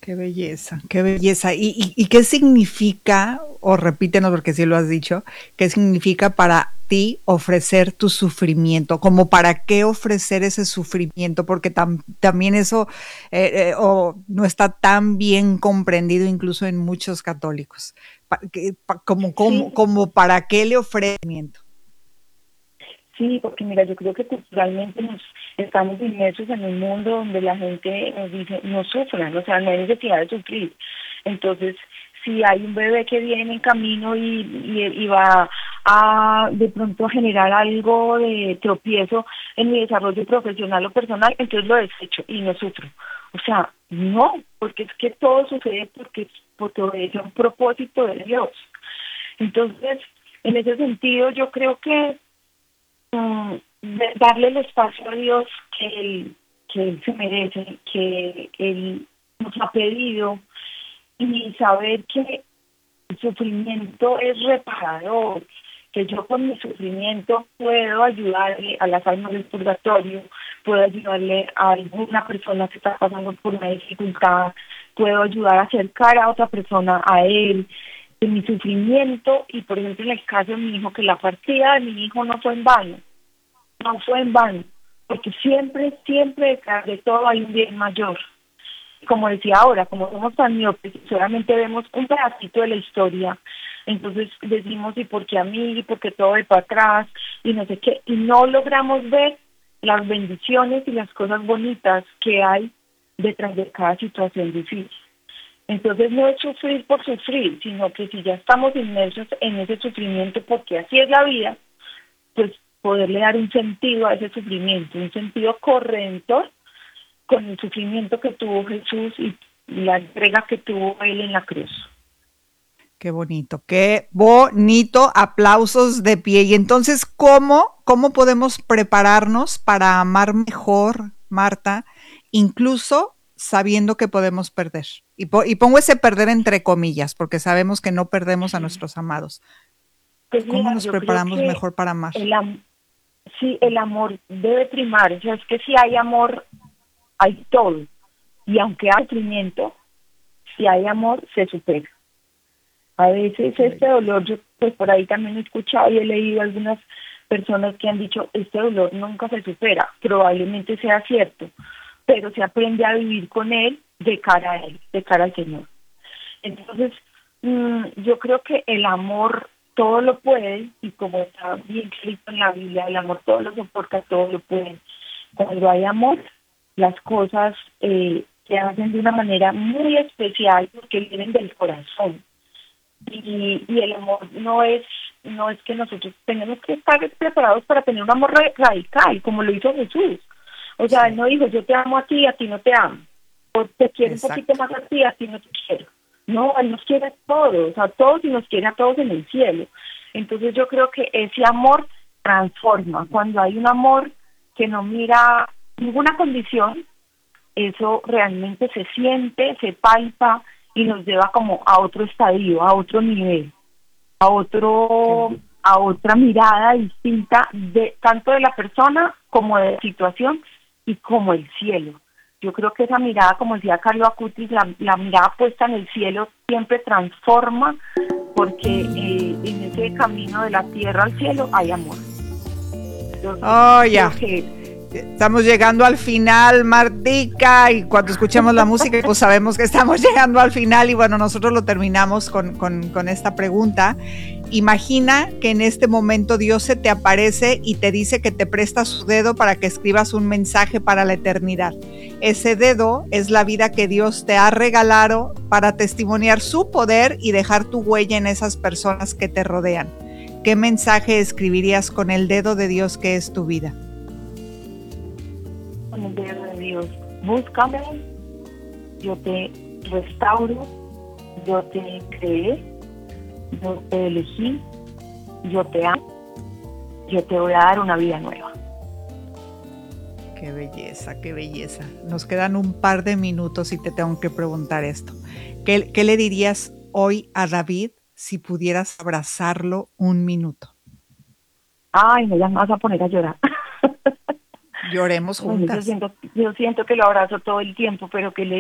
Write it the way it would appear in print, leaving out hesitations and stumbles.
Qué belleza, qué belleza. ¿Y qué significa, o repítenos porque sí lo has dicho, qué significa para ti ofrecer tu sufrimiento? ¿Como para qué ofrecer ese sufrimiento? Porque también eso o no está tan bien comprendido incluso en muchos católicos. Sí, Como para qué le ofrecimiento. sí, porque mira, yo creo que culturalmente nos estamos inmersos en un mundo donde la gente nos dice no sufran, o sea, no hay necesidad de sufrir. Entonces, si hay un bebé que viene en camino y va a de pronto a generar algo de tropiezo en mi desarrollo profesional o personal, entonces lo desecho y no sufro. O sea, no, porque es que todo sucede porque obedece a un propósito de Dios. Entonces, en ese sentido, yo creo que darle el espacio a Dios que él se merece, que Él nos ha pedido y saber que el sufrimiento es reparador, que yo con mi sufrimiento puedo ayudarle a las almas del purgatorio, puedo ayudarle a alguna persona que está pasando por una dificultad, puedo ayudar a acercar a otra persona a Él, de mi sufrimiento y por ejemplo en el caso de mi hijo, que la partida de mi hijo no fue en vano, no fue en vano, porque siempre, siempre detrás de todo hay un bien mayor. Como decía ahora, como somos tan miopes, solamente vemos un pedacito de la historia, entonces decimos y por qué a mí, y por qué todo de para atrás, y no sé qué, y no logramos ver las bendiciones y las cosas bonitas que hay detrás de cada situación difícil. Entonces no es sufrir por sufrir, sino que si ya estamos inmersos en ese sufrimiento, porque así es la vida, pues poderle dar un sentido a ese sufrimiento, un sentido corrector con el sufrimiento que tuvo Jesús y la entrega que tuvo Él en la cruz. Qué bonito, qué bonito. Aplausos de pie. Y entonces, ¿cómo podemos prepararnos para amar mejor, Marta, incluso sabiendo que podemos perder? Y pongo ese perder entre comillas, porque sabemos que no perdemos a Sí. nuestros amados. Pues ¿Cómo mira, nos yo creo preparamos que mejor para amar? el, sí, el amor debe primar, o sea, es que si hay amor, hay todo. Y aunque hay sufrimiento, si hay amor, se supera. A veces Qué este belleza. dolor, yo pues por ahí también he escuchado y he leído algunas personas que han dicho, este dolor nunca se supera, probablemente sea cierto, pero se aprende a vivir con él de cara a él, de cara al Señor. Entonces, yo creo que el amor todo lo puede, y como está bien escrito en la Biblia, el amor todo lo soporta, todo lo puede. Cuando hay amor, las cosas se hacen de una manera muy especial porque vienen del corazón y el amor no es que nosotros tenemos que estar preparados para tener un amor radical como lo hizo Jesús. O sea, él Sí, no dijo yo te amo a ti no te amo, o te quiero un poquito exacto. más a ti no te quiero. No, él nos quiere a todos, a todos, y nos quiere a todos en el cielo. Entonces yo creo que ese amor transforma. Cuando hay un amor que no mira ninguna condición, eso realmente se siente, se palpa y nos lleva como a otro estadio, a otro nivel, a Qué otro, bonito. a otra mirada distinta de tanto de la persona como de la situación y como el cielo. Yo creo que esa mirada, como decía Carlo Acutis, la mirada puesta en el cielo siempre transforma porque en ese camino de la tierra al cielo hay amor. Entonces, Oh, creo ya. que Estamos llegando al final, Martica, y cuando escuchamos la música, pues sabemos que estamos llegando al final y bueno, nosotros lo terminamos con esta pregunta. Imagina que en este momento Dios se te aparece y te dice que te presta su dedo para que escribas un mensaje para la eternidad. Ese dedo es la vida que Dios te ha regalado para testimoniar su poder y dejar tu huella en esas personas que te rodean. ¿Qué mensaje escribirías con el dedo de Dios que es tu vida? con el dedo de Dios, búscame, yo te restauro, yo te creé, yo te elegí, yo te amo, yo te voy a dar una vida nueva. Qué belleza, qué belleza. Nos quedan un par de minutos y te tengo que preguntar esto. ¿Qué le dirías hoy a David si pudieras abrazarlo un minuto? Ay, me vas a poner a llorar. Lloremos Bueno, juntas. yo siento que lo abrazo todo el tiempo, pero que le